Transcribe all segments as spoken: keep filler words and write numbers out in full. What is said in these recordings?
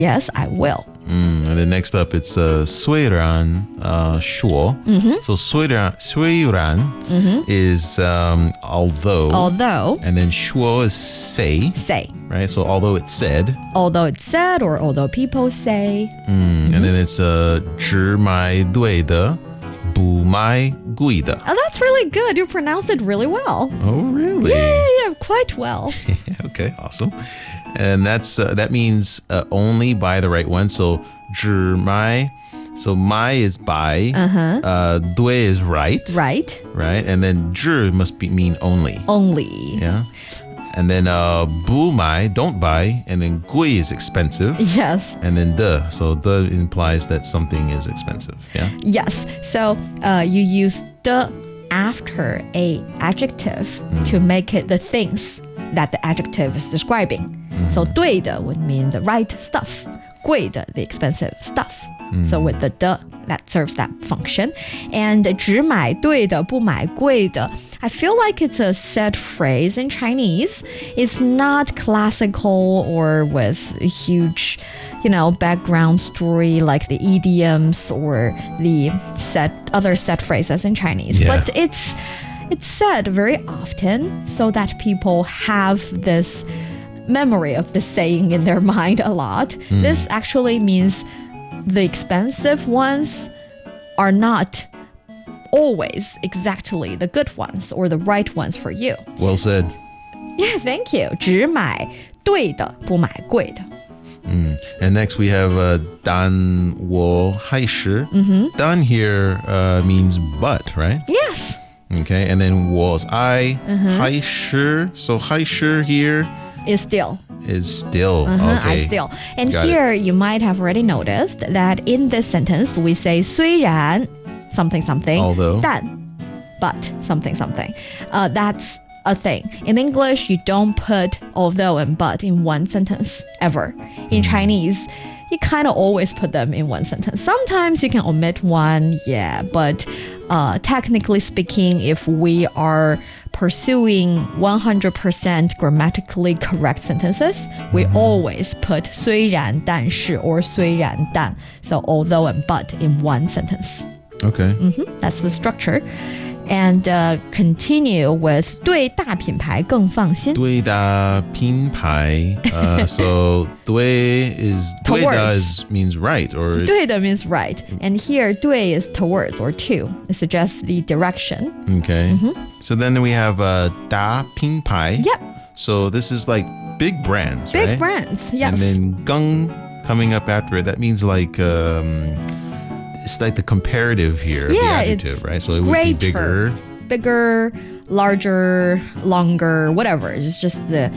Yes, I will. Mm, and then next up, it's uh, 虽然 uh, 说. Mm-hmm. So 虽然, 虽然 Mm-hmm. is um, although. Although. And then 说 is say. Say. Right? So although it's said. Although it's said or although people say. Mm, mm-hmm. And then it's uh, 只买对的不买贵的. Oh, that's really good. You pronounced it really well. Oh, really? Yeah, yeah, yeah, quite well. Okay, awesome. And that's uh, that means uh, only buy the right one. So 只买, so 买 is buy. Uh-huh. Uh, 对 is right. Right. Right. And then 只 must be mean only. Only. Yeah. And then uh, 不买, don't buy. And then 贵 is expensive. Yes. And then 的, so 的 implies that something is expensive. Yeah. Yes. So uh, you use 的 after a adjective mm. to make it the things that the adjective is describing. Mm-hmm. So 对的 would mean the right stuff. 贵的 the expensive stuff. Mm. So with the 的 that serves that function. And 只买对的不买贵的 I feel like it's a set phrase in Chinese. It's not classical or with a huge, you know, background story like the idioms or the set other set phrases in Chinese. Yeah. But it's It's said very often so that people have this memory of the saying in their mind a lot. Mm. This actually means the expensive ones are not always exactly the good ones or the right ones for you. Well said. Yeah, thank you. 只买对的不买贵的 Mm. And next we have uh, 但我还是. Mm-hmm. 但 here uh, means but, right? Yes. Okay, and then was I, uh-huh. 还是, so 还是 here is still. Is still. Uh-huh, okay. I still. And Got here it. you might have already noticed that in this sentence we say 虽然 something something, although, 但 but something something. Uh, that's a thing. In English, you don't put although and but in one sentence ever. In mm. Chinese, you kind of always put them in one sentence. Sometimes you can omit one, yeah, but uh, technically speaking, if we are pursuing one hundred percent grammatically correct sentences, we mm-hmm. always put 虽然但是 or 虽然但, so although and but in one sentence. Okay. Mm-hmm, that's the structure. And uh, continue with 对大品牌更放心. 对大品牌. Uh, so 对 is 对大 is means right or 对的 means right. And here 对 is towards or to. It suggests the direction. Okay. Mm-hmm. So then we have uh, 大品牌. Yep. So this is like big brands, big right? Big brands, yes. And then 更 coming up after it. That means like um, it's like the comparative here, yeah, the adjective, right? So it greater, would be bigger. Bigger, larger, longer, whatever. It's just the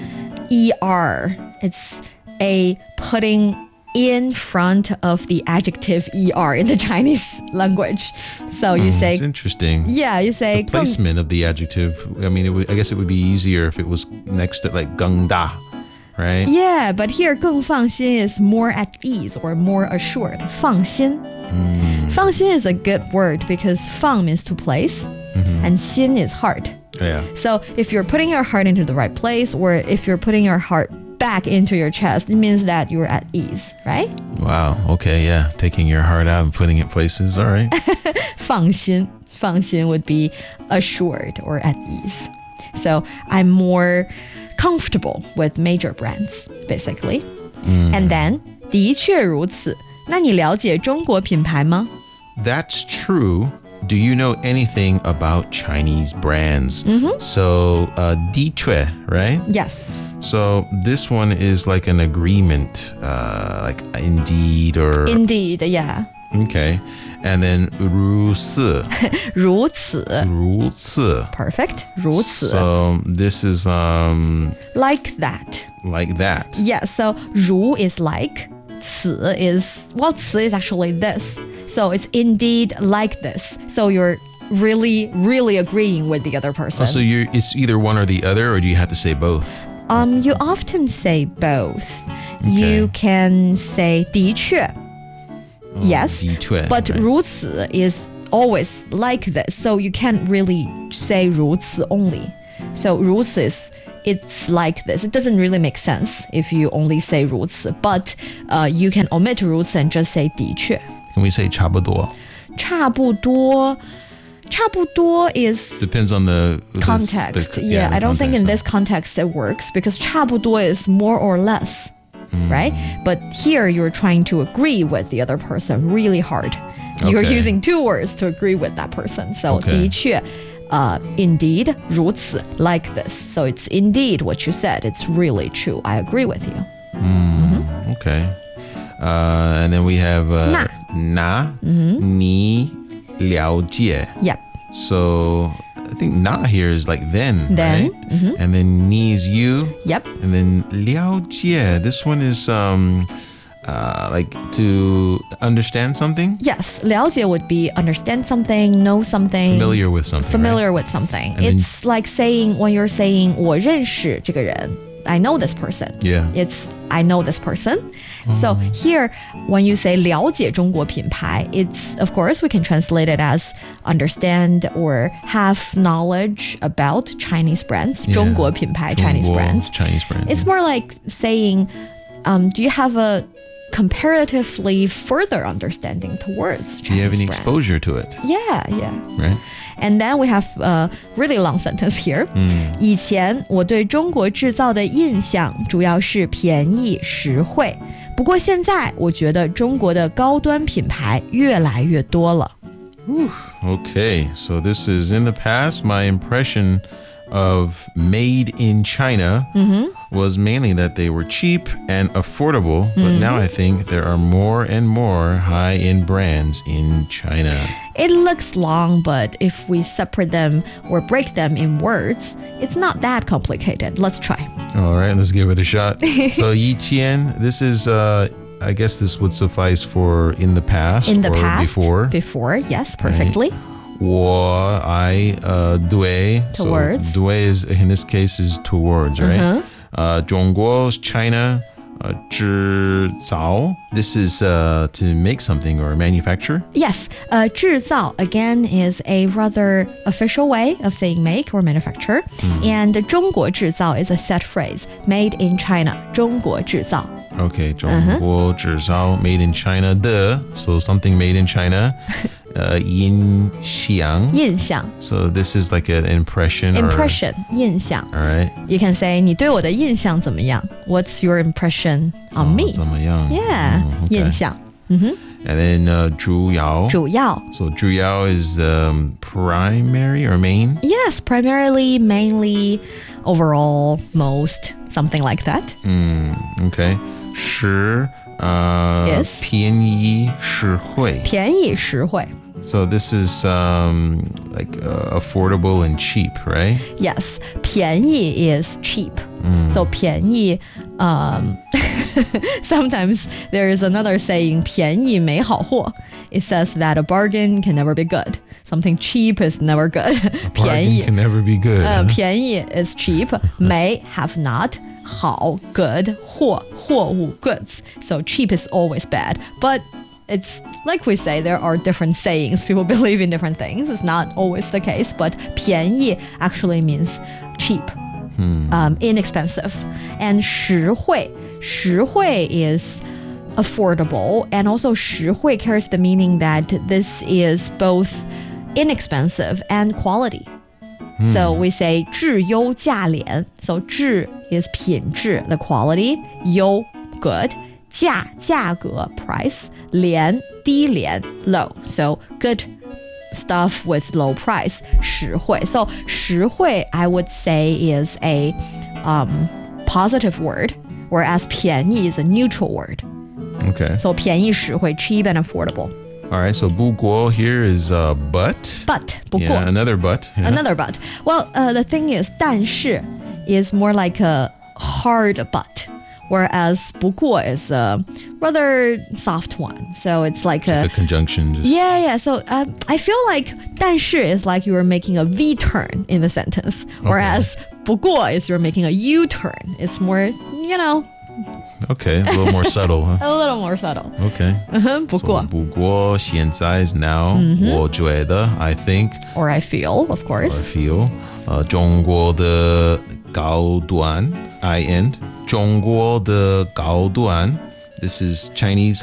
er. It's a putting in front of the adjective er in the Chinese language. So you oh, say... It's interesting. Yeah, you say... The placement of the adjective. I mean, it would, I guess it would be easier if it was next to like 更大. Right? Yeah, but here 更放心 is more at ease or more assured. 放心. Mm. 放心 is a good word because 放 means to place mm-hmm. and 心 is heart. Yeah. So if you're putting your heart into the right place or if you're putting your heart back into your chest, it means that you're at ease, right? Wow. Okay, yeah. Taking your heart out and putting it places. All right. 放心. 放心 would be assured or at ease. So I'm more comfortable with major brands, basically. Mm. And then, 的确如此. 那你了解中国品牌吗? That's true. Do you know anything about Chinese brands? Mm-hmm. So, uh, 的确, right? Yes. So this one is like an agreement, uh, like indeed or... Indeed, yeah. Okay. And then 如此. 如此. 如此. Perfect. 如此. So this is... um like that. Like that. Yeah, so 如 is like, 此 is, well, 此 is actually this. So it's indeed like this. So you're really, really agreeing with the other person. Oh, so you're, it's either one or the other, or do you have to say both? Um, you often say both. Okay. You can say 的确. Oh, yes, 的确, but right. 如此 is always like this. So you can't really say 如此 only. So 如此 is it's like this. It doesn't really make sense if you only say 如此, but uh, you can omit 如此 and just say 的确. Can we say 差不多? 差不多差不多 is depends on the context. The, yeah, yeah the I don't context, think in so. this context it works because 差不多 is more or less, mm. right? But here you're trying to agree with the other person really hard. You're okay. using two words to agree with that person. So okay. 的确 Uh, indeed, 如此 like this. So it's indeed what you said. It's really true. I agree with you. Mm, mm-hmm. Okay. Uh, and then we have uh, 那, 那, mm-hmm. 你了解. Yep. So I think 那 here is like then, Then, right? mm-hmm. And then 你 is you. Yep. And then 了解. This one is um, uh, like to understand something. Yes, 了解 would be understand something, know something. Familiar with something. Familiar right? with something. And it's then, like saying when you're saying 我认识这个人. I know this person. Yeah. It's I know this person. Mm. So here, when you say 了解中国品牌, it's of course we can translate it as understand or have knowledge about Chinese brands. Yeah. 中国品牌 Chinese brands. Chinese brands. It's more like saying, um, do you have a comparatively further understanding towards Chinese Do you have any brand? exposure to it? Yeah, yeah. Right. And then we have a really long sentence here. 以前我对中国制造的印象主要是便宜实惠，不过现在我觉得中国的高端品牌越来越多了。 Okay, so this is in the past. My impression of made in China mm-hmm. was mainly that they were cheap and affordable, but mm-hmm. now I think there are more and more high-end brands in China. It looks long, but if we separate them or break them in words, it's not that complicated. Let's try. All right, let's give it a shot. So 以前, this is, uh, I guess this would suffice for in the past in the or past, before. Before, yes, perfectly. Right. 我 I uh 对 towards so 对 is in this case is towards, right? Uh-huh. Uh 中国 is China. Uh 制造 this is uh to make something or manufacture. Yes, uh 制造 again is a rather official way of saying make or manufacture. Mm. And 中国制造 is a set phrase, made in China. 中国制造. Okay, 中国制造 made in China. The so something made in China. Uh, 印象. 印象. So this is like an impression. Impression. Or, 印象. All right. You can say 你对我的印象怎么样? What's your impression on me? 怎么样? Yeah. Oh, okay. 印象. Mm-hmm. And then uh, 主要. 主要. So 主要 is um, primary or main? Yes, primarily, mainly, overall, most, something like that. Mm, okay. 是 uh, yes. 便宜实惠. 便宜实惠. So this is um, like uh, affordable and cheap, right? Yes, 便宜 is cheap. Mm. So 便宜, um, sometimes there is another saying 便宜没好货. It says that a bargain can never be good. Something cheap is never good. A bargain can never be good. Uh, huh? 便宜 is cheap. 没 have not. 好 good. 货货物 goods. So cheap is always bad. But it's like we say, there are different sayings. People believe in different things. It's not always the case, but 便宜 actually means cheap, hmm. um, inexpensive. And 实惠, 实惠 is affordable, and also 实惠 carries the meaning that this is both inexpensive and quality. Hmm. So we say 质优价廉. So 质 is 品质, the quality, 优 good. 价价格 price, 廉低廉 low. So good stuff with low price, 实惠. So 实惠 I would say is a um, positive word, whereas 便宜 is a neutral word. Okay. So 便宜实惠, cheap and affordable. All right, so 不过 here is uh, but. But 不过. Yeah, another but. Yeah. Another but. Well, uh, the thing is 但是 is more like a hard but. Whereas 不过 is a rather soft one. So it's like a, like a conjunction. Just... Yeah, yeah. So um, I feel like 但是 is like you are making a V turn in the sentence. Whereas okay. 不过 is you're making a U turn. It's more, you know. Okay, a little more subtle, huh? A little more subtle. Okay. Uh-huh, 不过. So 不过现在 is now. Mm-hmm. 我觉得 I think. Or I feel, of course. Or I feel. Uh, 中国的高端 I end. 中国的高端. This is Chinese